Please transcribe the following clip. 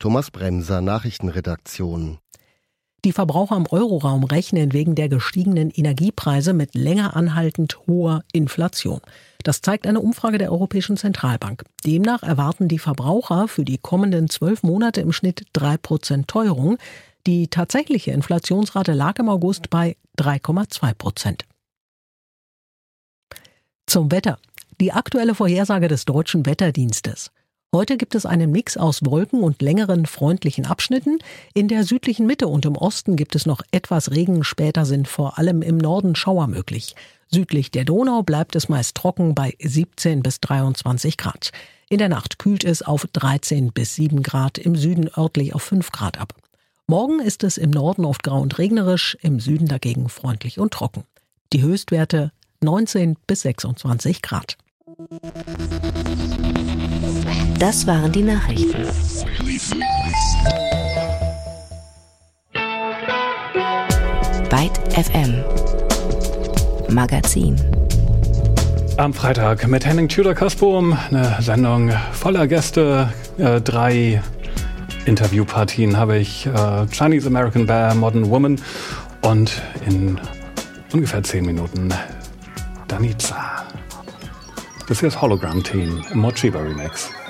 Thomas Bremser, Nachrichtenredaktion. Die Verbraucher im Euroraum rechnen wegen der gestiegenen Energiepreise mit länger anhaltend hoher Inflation. Das zeigt eine Umfrage der Europäischen Zentralbank. Demnach erwarten die Verbraucher für die kommenden 12 Monate im Schnitt 3% Teuerung. Die tatsächliche Inflationsrate lag im August bei 3,2%. Zum Wetter. Die aktuelle Vorhersage des Deutschen Wetterdienstes. Heute gibt es einen Mix aus Wolken und längeren freundlichen Abschnitten. In der südlichen Mitte und im Osten gibt es noch etwas Regen. Später sind vor allem im Norden Schauer möglich. Südlich der Donau bleibt es meist trocken bei 17 bis 23 Grad. In der Nacht kühlt es auf 13 bis 7 Grad, im Süden örtlich auf 5 Grad ab. Morgen ist es im Norden oft grau und regnerisch, im Süden dagegen freundlich und trocken. Die Höchstwerte 19 bis 26 Grad. Das waren die Nachrichten. Byte FM Magazin. Am Freitag mit Henning Tudor-Kasbohm, eine Sendung voller Gäste, 3 Interviewpartien habe ich, Chinese American Bear, Modern Woman und in ungefähr 10 Minuten Danica. Das hier ist Hologram Team im Mochiba Remix.